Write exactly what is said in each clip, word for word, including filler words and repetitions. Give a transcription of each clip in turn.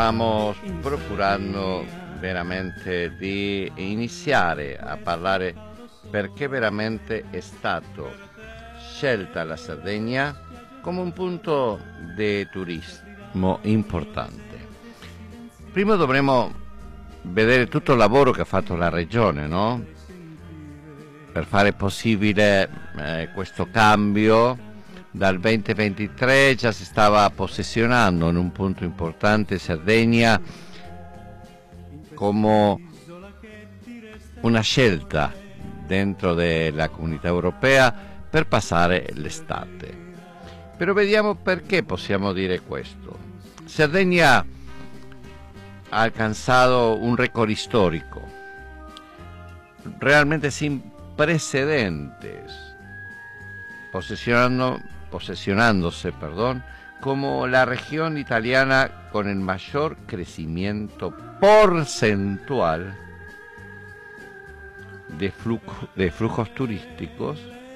Stiamo procurando veramente di iniziare a parlare perché veramente è stato scelta la Sardegna come un punto di turismo importante. Prima dovremo vedere tutto il lavoro che ha fatto la regione, no? Per fare possibile eh, questo cambio. Dal duemilaventitré già si stava possessionando in un punto importante Sardegna come una scelta dentro della comunità europea per passare l'estate. Però vediamo perché possiamo dire questo. Sardegna ha alcanzato un record histórico, realmente sin precedentes, posesionando, posesionándose perdón, como la región italiana con el mayor crecimiento porcentual de, flujo, de flujos turísticos,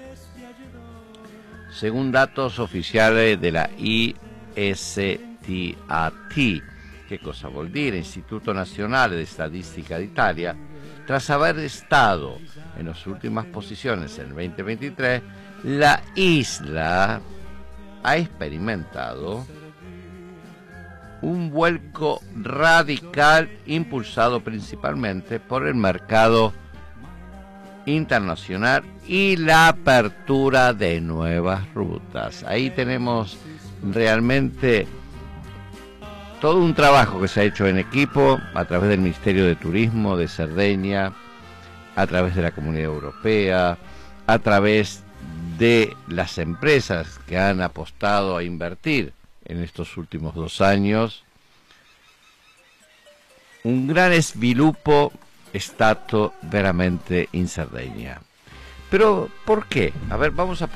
según datos oficiales de la I S T A T. ¿Qué cosa vuol dire? Instituto Nazionale di Statistica d'Italia, tras haber estado en las últimas posiciones en el veinte veintitrés, la isla ha experimentado un vuelco radical impulsado principalmente por el mercado internacional y la apertura de nuevas rutas. Ahí tenemos realmente todo un trabajo que se ha hecho en equipo a través del Ministerio de Turismo de Cerdeña, a través de la Comunidad Europea, a través de las empresas que han apostado a invertir en estos últimos dos años. Un gran sviluppo è stato veramente in Sardegna. Pero, ¿por qué? A ver, vamos a